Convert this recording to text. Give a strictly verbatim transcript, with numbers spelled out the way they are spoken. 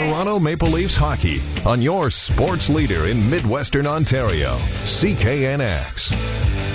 Toronto Maple Leafs hockey on your sports leader in Midwestern Ontario, C K N X.